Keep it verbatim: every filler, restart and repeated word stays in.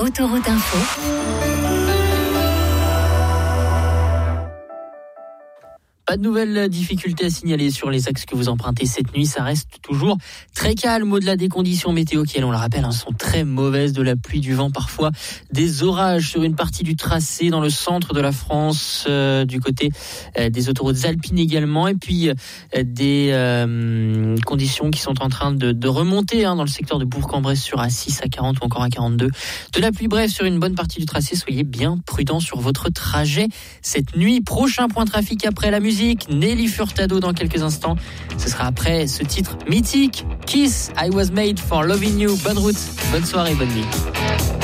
Autoroute Info. Pas de nouvelles difficultés à signaler sur les axes que vous empruntez cette nuit. Ça reste toujours très calme au-delà des conditions météo qui, on le rappelle, hein, sont très mauvaises. De la pluie, du vent, parfois des orages sur une partie du tracé dans le centre de la France, euh, du côté euh, des autoroutes alpines également. Et puis euh, des euh, conditions qui sont en train de, de remonter hein, dans le secteur de Bourg-en-Bresse sur A six, A quarante ou encore A quarante-deux. De la pluie, bref, sur une bonne partie du tracé. Soyez bien prudents sur votre trajet cette nuit. Prochain point trafic après la musique. Nelly Furtado dans quelques instants. Ce sera après ce titre mythique, Kiss, I Was Made for Loving You. Bonne route, bonne soirée, bonne nuit.